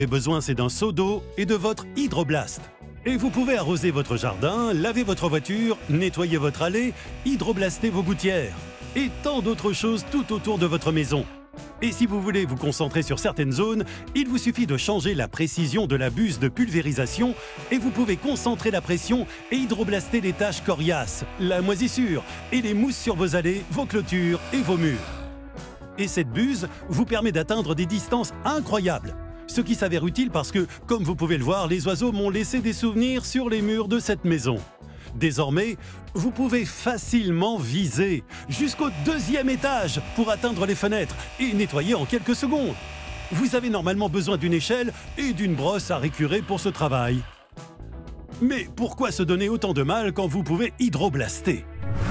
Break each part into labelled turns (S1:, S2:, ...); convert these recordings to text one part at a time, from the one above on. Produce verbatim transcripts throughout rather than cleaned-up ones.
S1: avez besoin, c'est d'un seau d'eau et de votre hydroblast. Et vous pouvez arroser votre jardin, laver votre voiture, nettoyer votre allée, hydroblaster vos gouttières et tant d'autres choses tout autour de votre maison. Et si vous voulez vous concentrer sur certaines zones, il vous suffit de changer la précision de la buse de pulvérisation et vous pouvez concentrer la pression et hydroblaster les taches coriaces, la moisissure et les mousses sur vos allées, vos clôtures et vos murs. Et cette buse vous permet d'atteindre des distances incroyables. Ce qui s'avère utile parce que, comme vous pouvez le voir, les oiseaux m'ont laissé des souvenirs sur les murs de cette maison. Désormais, vous pouvez facilement viser jusqu'au deuxième étage pour atteindre les fenêtres et nettoyer en quelques secondes. Vous avez normalement besoin d'une échelle et d'une brosse à récurer pour ce travail. Mais pourquoi se donner autant de mal quand vous pouvez hydroblaster?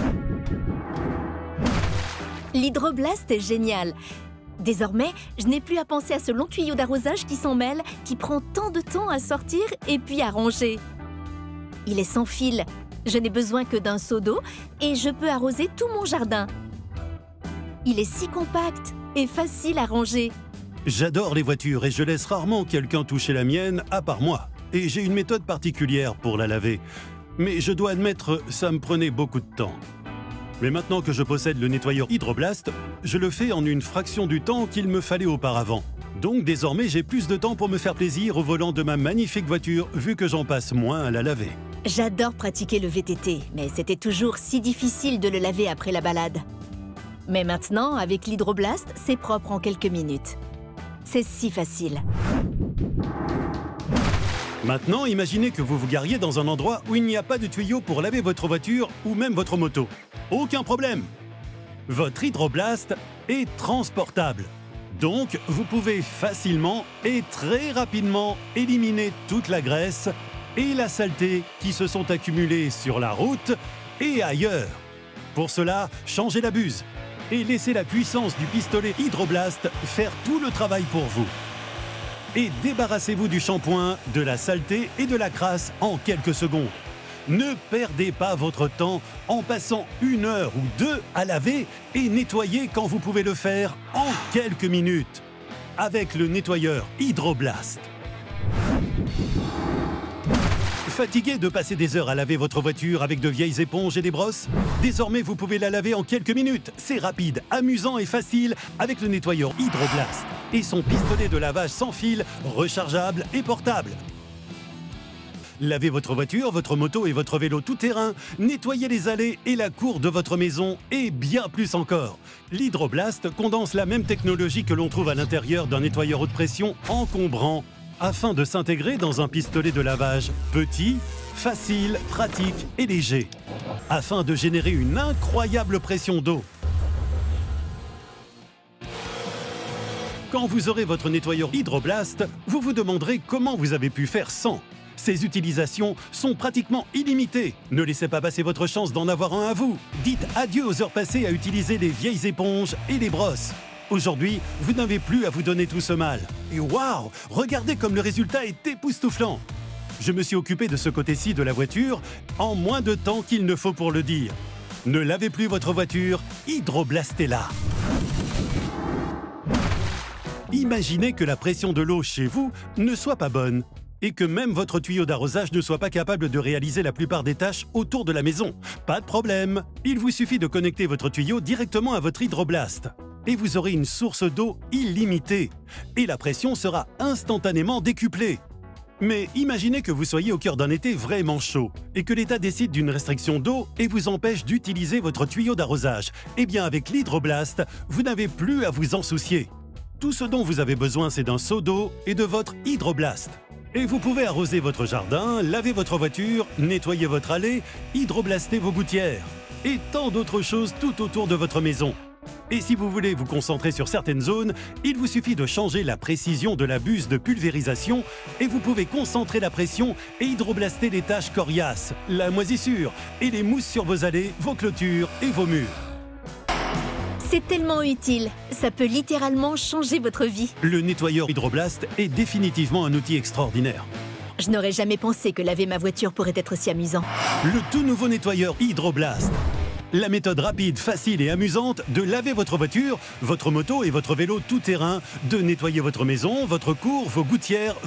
S2: L'hydroblast est génial. Désormais, je n'ai plus à penser à ce long tuyau d'arrosage qui s'en mêle, qui prend tant de temps à sortir et puis à ranger. Il est sans fil. Je n'ai besoin que d'un seau d'eau et je peux arroser tout mon jardin. Il est si compact et facile à ranger.
S1: J'adore les voitures et je laisse rarement quelqu'un toucher la mienne à part moi. Et j'ai une méthode particulière pour la laver. Mais je dois admettre, ça me prenait beaucoup de temps. Mais maintenant que je possède le nettoyeur Hydroblast, je le fais en une fraction du temps qu'il me fallait auparavant. Donc désormais, j'ai plus de temps pour me faire plaisir au volant de ma magnifique voiture, vu que j'en passe moins à la laver.
S2: J'adore pratiquer le V T T, mais c'était toujours si difficile de le laver après la balade. Mais maintenant, avec l'Hydroblast, c'est propre en quelques minutes. C'est si facile.
S1: Maintenant, imaginez que vous vous gariez dans un endroit où il n'y a pas de tuyau pour laver votre voiture ou même votre moto. Aucun problème! Votre Hydroblast est transportable. Donc, vous pouvez facilement et très rapidement éliminer toute la graisse et la saleté qui se sont accumulées sur la route et ailleurs. Pour cela, changez la buse et laissez la puissance du pistolet Hydroblast faire tout le travail pour vous. Et débarrassez-vous du shampoing, de la saleté et de la crasse en quelques secondes. Ne perdez pas votre temps en passant une heure ou deux à laver et nettoyer quand vous pouvez le faire en quelques minutes avec le nettoyeur Hydroblast. Fatigué de passer des heures à laver votre voiture avec de vieilles éponges et des brosses? Désormais, vous pouvez la laver en quelques minutes. C'est rapide, amusant et facile avec le nettoyeur Hydroblast et son pistolet de lavage sans fil, rechargeable et portable. Lavez votre voiture, votre moto et votre vélo tout-terrain, nettoyez les allées et la cour de votre maison et bien plus encore. L'Hydroblast condense la même technologie que l'on trouve à l'intérieur d'un nettoyeur haute pression encombrant afin de s'intégrer dans un pistolet de lavage petit, facile, pratique et léger, afin de générer une incroyable pression d'eau. Quand vous aurez votre nettoyeur Hydroblast, vous vous demanderez comment vous avez pu faire sans. Ces utilisations sont pratiquement illimitées. Ne laissez pas passer votre chance d'en avoir un à vous. Dites adieu aux heures passées à utiliser les vieilles éponges et les brosses. Aujourd'hui, vous n'avez plus à vous donner tout ce mal. Et waouh, regardez comme le résultat est époustouflant. Je me suis occupé de ce côté-ci de la voiture en moins de temps qu'il ne faut pour le dire. Ne lavez plus votre voiture, hydroblastez-la. Imaginez que la pression de l'eau chez vous ne soit pas bonne et que même votre tuyau d'arrosage ne soit pas capable de réaliser la plupart des tâches autour de la maison. Pas de problème, il vous suffit de connecter votre tuyau directement à votre Hydroblast. Et vous aurez une source d'eau illimitée. Et la pression sera instantanément décuplée. Mais imaginez que vous soyez au cœur d'un été vraiment chaud et que l'État décide d'une restriction d'eau et vous empêche d'utiliser votre tuyau d'arrosage. Eh bien, avec l'Hydroblast, vous n'avez plus à vous en soucier. Tout ce dont vous avez besoin, c'est d'un seau d'eau et de votre Hydroblast. Et vous pouvez arroser votre jardin, laver votre voiture, nettoyer votre allée, hydroblaster vos gouttières et tant d'autres choses tout autour de votre maison. Et si vous voulez vous concentrer sur certaines zones, il vous suffit de changer la précision de la buse de pulvérisation et vous pouvez concentrer la pression et hydroblaster les taches coriaces, la moisissure et les mousses sur vos allées, vos clôtures et vos murs.
S2: C'est tellement utile, ça peut littéralement changer votre vie.
S1: Le nettoyeur Hydroblast est définitivement un outil extraordinaire.
S2: Je n'aurais jamais pensé que laver ma voiture pourrait être si amusant.
S1: Le tout nouveau nettoyeur Hydroblast. La méthode rapide, facile et amusante de laver votre voiture, votre moto et votre vélo tout-terrain, de nettoyer votre maison, votre cour, vos gouttières,